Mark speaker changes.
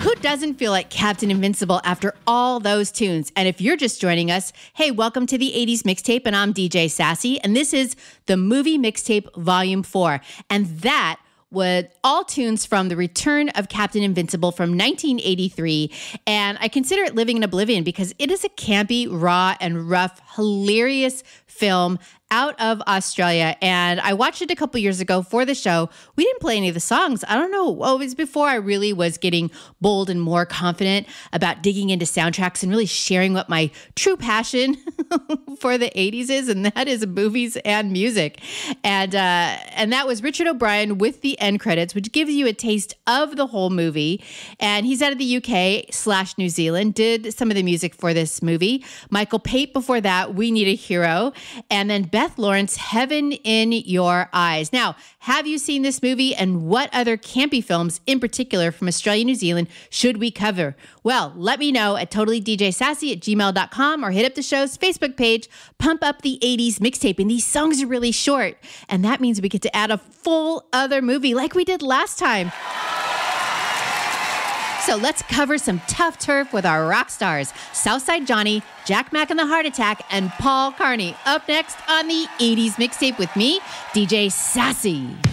Speaker 1: Who doesn't feel like Captain Invincible after all those tunes? And if you're just joining us, hey, welcome to the 80s Mixtape, and I'm DJ Sassy, and this is the Movie Mixtape Volume 4. And that was all tunes from The Return of Captain Invincible from 1983. And I consider it living in oblivion because it is a campy, raw, and rough, hilarious film out of Australia. And I watched it a couple years ago for the show. We didn't play any of the songs. I don't know. Well, it was before I really was getting bold and more confident about digging into soundtracks and really sharing what my true passion for the 80s is, and that is movies and music. And that was Richard O'Brien with the end credits, which gives you a taste of the whole movie. And he's out of the UK/New Zealand, did some of the music for this movie. Michael Pate before that, We Need a Hero. And then Beth Lawrence, Heaven in Your Eyes. Now, have you seen this movie, and what other campy films in particular from Australia, New Zealand should we cover? Well, let me know at totallydjsassy@gmail.com or hit up the show's Facebook page, Pump Up the 80s Mixtape. And these songs are really short, and that means we get to add a full other movie like we did last time. So let's cover some tough turf with our rock stars, Southside Johnny, Jack Mack and the Heart Attack, and Paul Carney. Up next on the 80s Mixtape with me, DJ Sassy.